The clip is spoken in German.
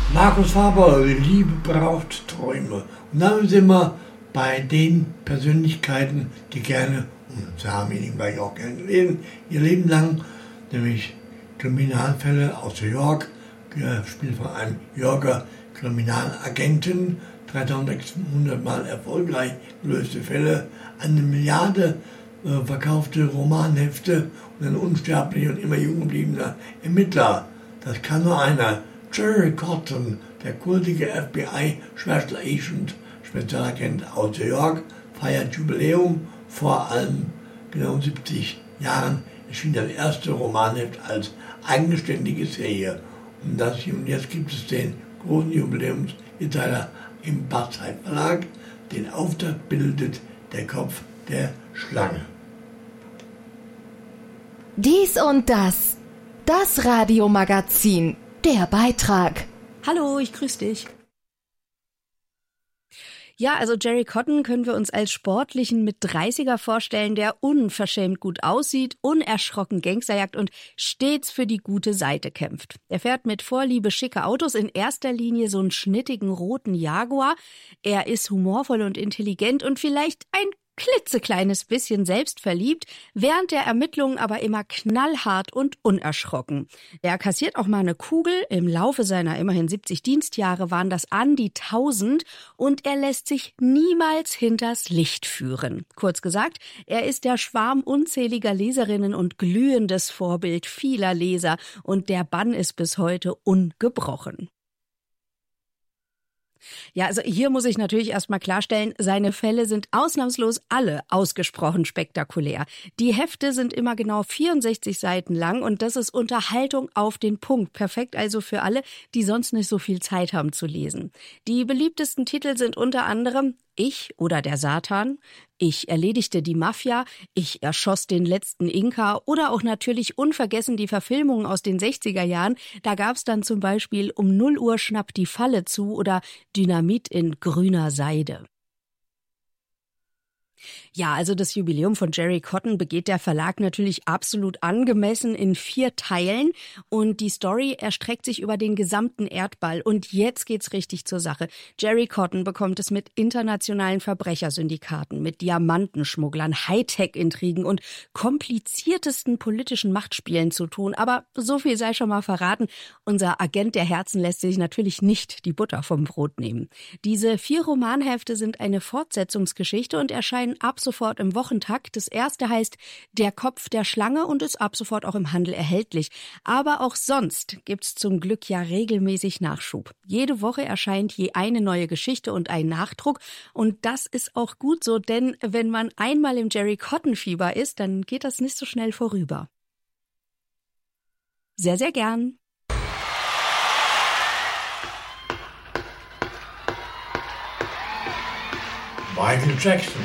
Markus Faber, Liebe braucht Träume. Und dann sind wir bei den Persönlichkeiten, die gerne, und sie haben ihn gleich auch gerne gelesen, ihr Leben lang, nämlich Kriminalfälle aus New York, gespielt von einem Yorker Kriminalagenten, 3600 Mal erfolgreich gelöste Fälle, 1 Milliarde verkaufte Romanhefte und ein unsterblicher und immer jung gebliebener Ermittler. Das kann nur einer. Jerry Cotton, der kultige FBI Special Agent, Spezialagent aus New York, feiert Jubiläum. Vor allem genau 70 Jahren erschien das erste Romanheft als eigenständige Serie. Und jetzt gibt es den großen Jubiläumsmitteiler im Barzeit Verlag. Den Auftakt bildet der Kopf der Schlange. Dies und das. Das Radiomagazin. Der Beitrag. Hallo, ich grüße dich. Ja, also Jerry Cotton können wir uns als sportlichen Mit-30er vorstellen, der unverschämt gut aussieht, unerschrocken Gangster jagt und stets für die gute Seite kämpft. Er fährt mit Vorliebe schicke Autos, in erster Linie so einen schnittigen roten Jaguar. Er ist humorvoll und intelligent und vielleicht ein klitzekleines bisschen selbstverliebt, während der Ermittlungen aber immer knallhart und unerschrocken. Er kassiert auch mal eine Kugel. Im Laufe seiner immerhin 70 Dienstjahre waren das an die 1000 und er lässt sich niemals hinters Licht führen. Kurz gesagt, er ist der Schwarm unzähliger Leserinnen und glühendes Vorbild vieler Leser und der Bann ist bis heute ungebrochen. Ja, also hier muss ich natürlich erstmal klarstellen, seine Fälle sind ausnahmslos alle ausgesprochen spektakulär. Die Hefte sind immer genau 64 Seiten lang und das ist Unterhaltung auf den Punkt. Perfekt also für alle, die sonst nicht so viel Zeit haben zu lesen. Die beliebtesten Titel sind unter anderem Ich oder der Satan, Ich erledigte die Mafia, Ich erschoss den letzten Inka oder auch natürlich unvergessen die Verfilmungen aus den 60er Jahren. Da gab's dann zum Beispiel Um 0 Uhr schnappt die Falle zu oder Dynamit in grüner Seide. Ja, also das Jubiläum von Jerry Cotton begeht der Verlag natürlich absolut angemessen in 4 Teilen und die Story erstreckt sich über den gesamten Erdball und jetzt geht's richtig zur Sache. Jerry Cotton bekommt es mit internationalen Verbrechersyndikaten, mit Diamantenschmugglern, Hightech-Intrigen und kompliziertesten politischen Machtspielen zu tun, aber so viel sei schon mal verraten, unser Agent der Herzen lässt sich natürlich nicht die Butter vom Brot nehmen. Diese 4 Romanhefte sind eine Fortsetzungsgeschichte und erscheinen ab sofort im Wochentakt. Das erste heißt Der Kopf der Schlange und ist ab sofort auch im Handel erhältlich. Aber auch sonst gibt's zum Glück ja regelmäßig Nachschub. Jede Woche erscheint je eine neue Geschichte und ein Nachdruck. Und das ist auch gut so, denn wenn man einmal im Jerry Cotton-Fieber ist, dann geht das nicht so schnell vorüber. Sehr, sehr gern. Michael Jackson.